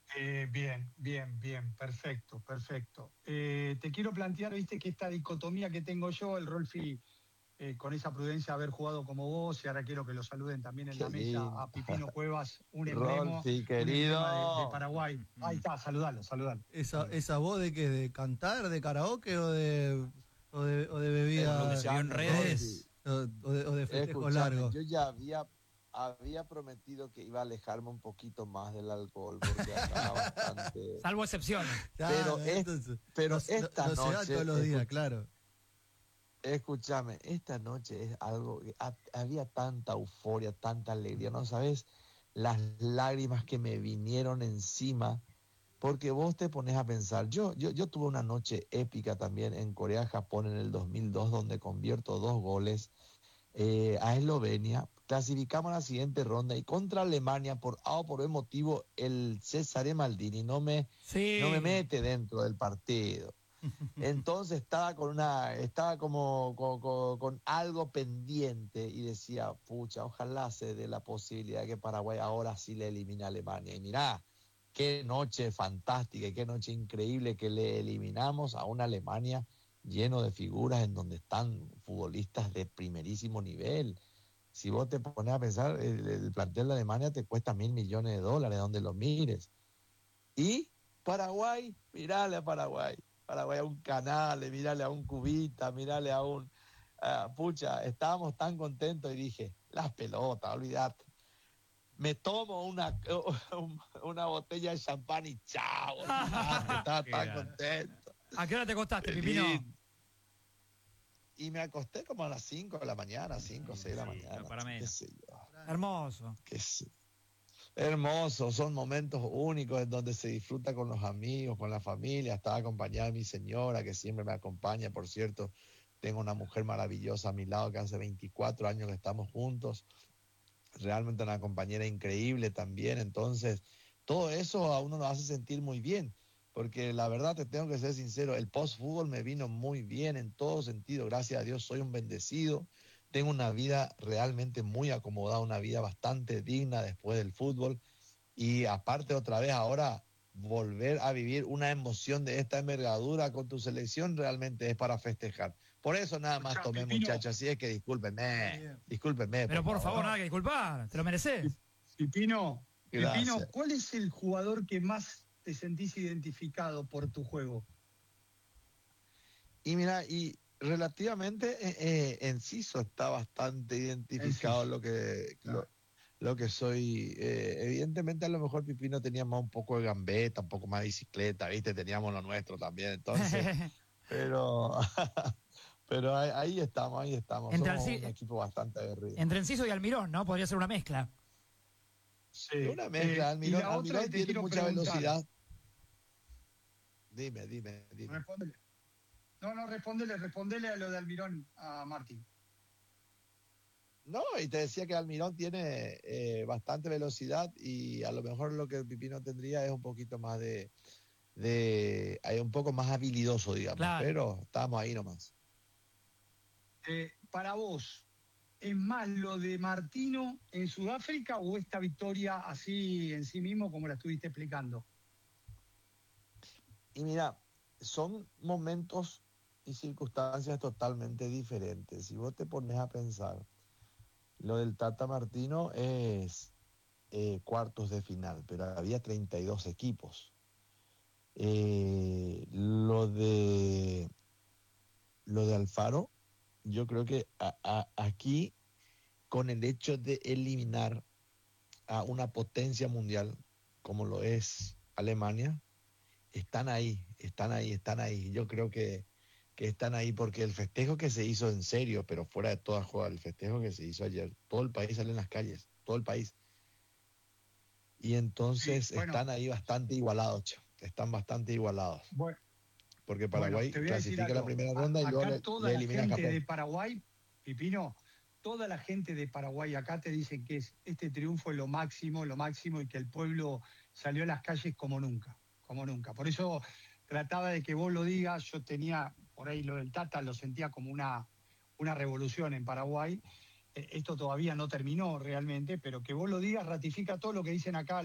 Bien, perfecto, perfecto. Te quiero plantear, viste, que esta dicotomía que tengo yo, el Rolfi, con esa prudencia de haber jugado como vos, y ahora quiero que lo saluden también en Qué la mesa lindo. a Pipino Cuevas, Rolfi, un emblema de querido. Paraguay. Ahí está, saludalo, saludalo, saludalo. ¿Esa voz de qué? ¿De cantar, de karaoke o de Por lo que bebida? se vio en Escuchame, Rolfi. redes. ¿O de festejos Escúchame, largos? yo ya había prometido que iba a alejarme un poquito más del alcohol porque andaba bastante. Salvo excepciones. Pero, Claro, entonces, pero esta no se da todos noche, los días, claro. escúchame, esta noche es algo que había tanta euforia, tanta alegría, ¿no sabes? Las lágrimas que me vinieron encima, porque vos te pones a pensar, yo tuve una noche épica también en Corea-Japón en el 2002, donde convierto 2 goles a Eslovenia, clasificamos a la siguiente ronda y contra Alemania, por A o por B motivo, el Cesare Maldini no me Sí. mete dentro del partido. Entonces estaba como con algo pendiente y decía, pucha, ojalá se dé la posibilidad de que Paraguay ahora sí le elimine a Alemania. Y mirá, qué noche fantástica y qué noche increíble que le eliminamos a una Alemania lleno de figuras en donde están futbolistas de primerísimo nivel. Si vos te pones a pensar, el plantel de Alemania te cuesta $1.000 millones, donde lo mires. Y Paraguay, mirale a Paraguay. Paraguay a un Canales, mirale a un Cubita, mirale a un... pucha, estábamos tan contentos y dije, las pelotas, olvidate. Me tomo una botella de champán y chao, olvidate, estaba Qué tan grande. contento. ¿A qué hora te acostaste, Pipino? Feliz. Y me acosté como a las 5 de la mañana, 5 o 6 de la Sí, no mañana, para qué menos. sé yo, Hermoso. qué sé. Hermoso, son momentos únicos en donde se disfruta con los amigos, con la familia. Estaba acompañada de mi señora, que siempre me acompaña, por cierto. Tengo una mujer maravillosa a mi lado que hace 24 años que estamos juntos. Realmente una compañera increíble también. Entonces, todo eso a uno lo hace sentir muy bien. Porque la verdad, te tengo que ser sincero, el post-fútbol me vino muy bien en todo sentido. Gracias a Dios, soy un bendecido. Tengo una vida realmente muy acomodada, una vida bastante digna después del fútbol. Y aparte otra vez ahora volver a vivir una emoción de esta envergadura con tu selección realmente es para festejar. Por eso nada más Escuchá, tomé, Pipino, muchachos, así es que Está discúlpenme, bien. discúlpenme, Pero por por favor, favor. nada no, que disculpar. Te lo mereces. Pipino, Pipino, Gracias. ¿cuál es el jugador que más te sentís identificado por tu juego? Y mira, y relativamente Enciso está bastante identificado Enciso. Claro. lo que soy. Evidentemente a lo mejor Pipino tenía más un poco de gambeta, un poco más de bicicleta, ¿viste? Teníamos lo nuestro también, entonces, pero, pero ahí estamos, Entre, somos un Alci- equipo bastante aguerrido. entre Enciso y Almirón, ¿no? Podría ser una mezcla. Sí. Una mezcla, Y la otra que Almirón te tiene quiero mucha preguntar, velocidad. Dime. respóndele. No, respondele a lo de Almirón a Martín. No, y te decía que Almirón tiene bastante velocidad y a lo mejor lo que el Pipino tendría es un poquito más un poco más habilidoso, digamos, Claro. pero estamos ahí nomás. Para vos, ¿es más lo de Martino en Sudáfrica o esta victoria así en sí mismo como la estuviste explicando? Y mira, son momentos y circunstancias totalmente diferentes. Si vos te pones a pensar, lo del Tata Martino es cuartos de final, pero había 32 equipos. Lo de Alfaro, yo creo que aquí, con el hecho de eliminar a una potencia mundial como lo es Alemania, están ahí. Yo creo que están ahí porque el festejo que se hizo en serio, pero fuera de toda joda, el festejo que se hizo ayer, todo el país sale en las calles, todo el país. Y Sí, entonces bueno, están ahí bastante igualados, están bastante igualados. bueno, Porque bueno, Paraguay te voy a decir clasifica la algo. primera ronda y luego Acá le toda la elimina a gente Japón. de Paraguay, Pipino, toda la gente de Paraguay acá te dice que este triunfo es lo máximo y que el pueblo salió a las calles como nunca, como nunca. Por eso trataba de que vos lo digas, yo tenía por ahí lo del Tata, lo sentía como una revolución en Paraguay. Esto todavía no terminó realmente, pero que vos lo digas ratifica todo lo que dicen acá